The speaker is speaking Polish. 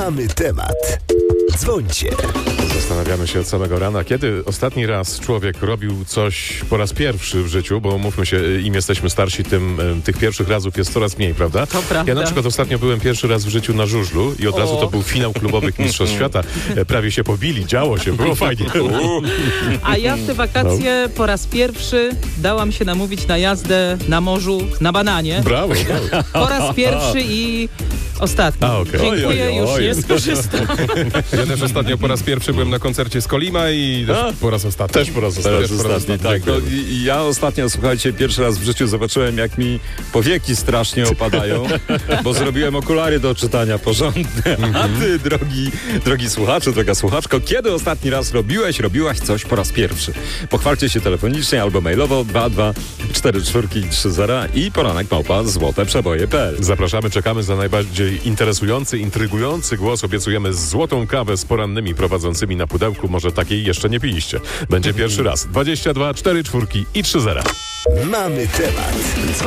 Mamy temat. Dzwońcie. Zastanawiamy się od samego rana, kiedy ostatni raz człowiek robił coś po raz pierwszy w życiu, bo mówmy się, im jesteśmy starsi, tym tych pierwszych razów jest coraz mniej, prawda? To prawda. Ja na przykład ostatnio byłem pierwszy raz w życiu na żużlu i od razu to był finał klubowych mistrzostw świata. Prawie się pobili, działo się, było fajnie. A ja w te wakacje po raz pierwszy dałam się namówić na jazdę na morzu na bananie. Brawo. Po raz pierwszy i ostatni. A, okej. Dziękuję, Oj, oj, już oj. nie skorzystam. Ja też ostatnio po raz pierwszy byłem na koncercie z Kolima i też po raz ostatni. Też po raz ostatni. Teraz ostatni, tak. No, i ja ostatnio, słuchajcie, pierwszy raz w życiu zobaczyłem, jak mi powieki strasznie opadają, bo zrobiłem okulary do czytania porządne. A ty, drogi słuchaczu, droga słuchaczko, kiedy ostatni raz robiłaś coś po raz pierwszy? Pochwalcie się telefonicznie albo mailowo 2244330 i poranek@złoteprzeboje.pl. Zapraszamy, czekamy za najbardziej interesujący, intrygujący głos. Obiecujemy złotą kawę z porannymi prowadzącymi na pudełku. Może takiej jeszcze nie piliście. Będzie pierwszy raz. 22 4 4 i 30. Mamy temat.